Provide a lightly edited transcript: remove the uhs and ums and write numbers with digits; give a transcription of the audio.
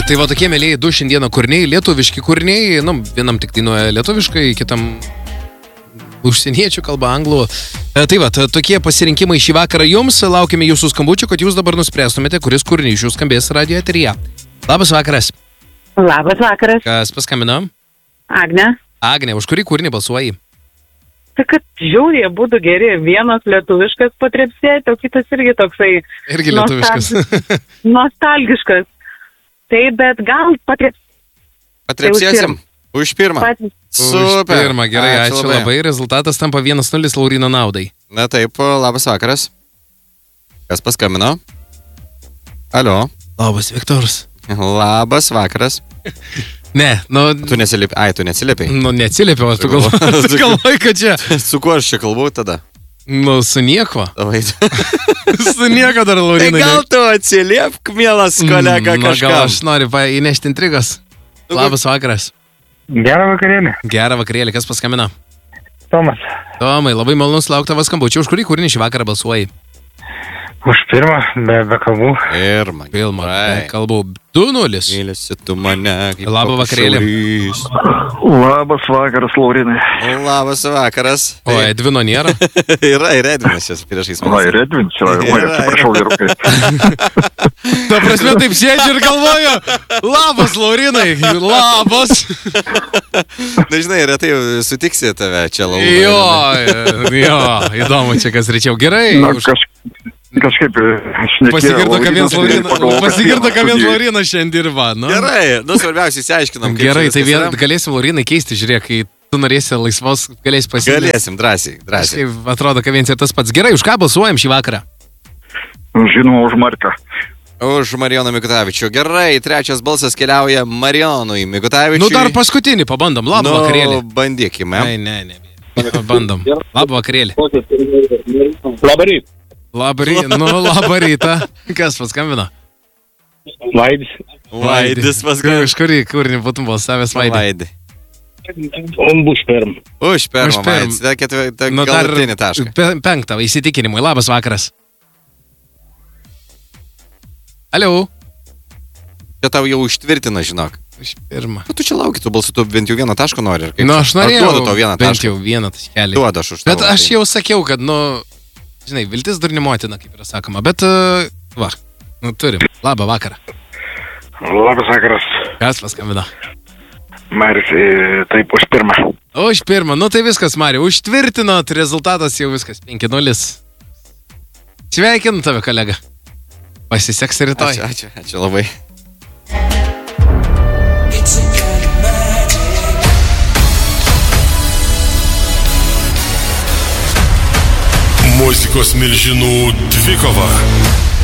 Tai va tokie mėlyje du šiandieną kūriniai, lietuviški kūriniai, nu, vienam tik dainuoja lietuviškai, kitam užsieniečių kalba anglų. Tai va, tokie pasirinkimai šį vakarą jums, laukime jūsų skambučių, kad jūs dabar nuspręstumėte, kuris kūrinys iš jūsų skambės radio eteryje. Labas vakaras. Labas vakaras. Kas paskambino? Agnė. Agnė, už kurį kūrinį balsuoji? Tai kad žiūrė, būtų geri, vienas lietuviškas patrepsėti, o kitas irgi toksai... Irgi lietuviškas. Nostalgiškas. Tai bet gal patrepsėsim. Už pirmą. Super. Už pirmą, gerai, ačiū labai. Rezultatas tampa 1-0 Laurino naudai. Na taip, labas vakaras. Kas paskambino? Alio. Labas, Viktoras. Labas vakaras. Ne, nu... Tu neatsiliepiai. Nu, neatsiliepiau, aš tu galvoju, kad čia... Su kuo aš čia kalbu tada? Nu, su nieko. Davai. Su nieko dar, Laurinai. Tai gal tu atsiliepk, mielas kolega, kažką. Gal aš noriu įnešti intrigas. Labas vakaras. Gerą vakarėlį. Gerą vakarėlį, kas paskambina? Tomas. Tomai, labai malonus laukti tavo skambučio. Už kurį kūrinį šį vakarą balsuoji? Už pirmą, be kalbų. Pirmą. Be kalbų. 2-0. Mylėsi tu mane. Labą vakarėlį. Labas vakaras, Laurinai. Labas vakaras. O Edvino nėra? Yra ir Edvinas čia priešais mane. Ir Edvinas yra. Oi, atsiprašau, vyrukai. Ta prasme, taip sėdžiu ir galvoju. Labas, Laurinai. Labas. Na, žinai, retai sutiksi tave čia, Laurinai. Jo, įdomu čia kas rečiau. Gerai. Kažkaip pasigirdo, kad vienas Laurinas šiandien dirba. Nu. Gerai, svarbiausiai įsiaiškinam. Gerai, tai galėsim Laurinai keisti, žiūrėk, kai tu norėsi laisvos, galėsi pasirinkti. Galėsim, drąsiai. Atrodo, kad vienas ir tas pats. Gerai, už ką balsuojam šį vakarą? Žinoma, už Marką. Už Marijoną Mikutavičių. Gerai, trečias balsas keliauja Marijonui Mikutavičiui. Nu dar paskutinį pabandom, labą vakarėlį. Bandykime. Ne. Pabandom. Labą vakarėlį. Labą rytą. Kas paskambino? Vaidis paskambino. Už kurį kūrinį būtum balsavęs Vaidį? Už pirmą. Už pirmą, Vaidis. Tai galutinį tašką. Penktą, įsitikinimui. Labas vakaras. Aliau. Čia tau jau užtvirtina, žinok. Už pirmą. Tu čia lauki, tu balsu, tu bent jau vieną tašką nori. Nu, aš norėjau. Duodu tau vieną tašką. Bent jau vieną taškelį. Duodu aš už tavo. Bet aš jau sakiau, kad, žinai, viltis durnių motina, kaip yra sakoma. Bet, turim. Labą vakarą. Labas vakaras. Kas paskambino? Marius, taip, už pirmą. Už pirmą. Nu tai viskas, Mariu. Užtvirtinot, rezultatas jau viskas. 5-0. Sveikinu tave, kolega. Pasiseks rytoj. Ačiū labai. Muzikos milžinų dvikova.